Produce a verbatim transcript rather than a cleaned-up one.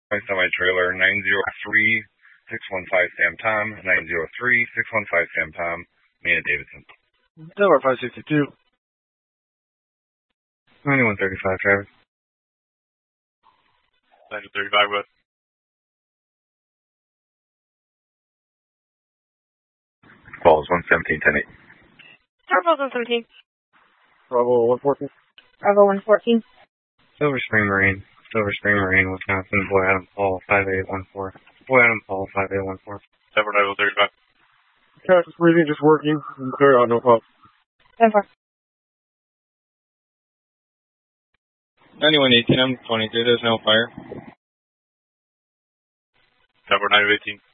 My semi-trailer, nine zero three, six one five Sam Tom, nine zero three, six one five Sam Tom, Main at Davidson. Delaware five sixty-two. ninety-one thirty-five, Travis. ninety-one thirty-five, West. Falls one seventeen, ten eight. Bravo one seventeen. Bravo one fourteen. Bravo one fourteen. Silver Spring Marine. Silver Spring Marine, Wisconsin. Boy Adam Paul, five eight one four. Boy Adam Paul, five eight one four. Denver ninety-one thirty-five. Texas breathing, just working. Clear out, no problem. Denver. ninety-one eighteen, I'm twenty-two, there's no fire. Denver ninety-one eighteen.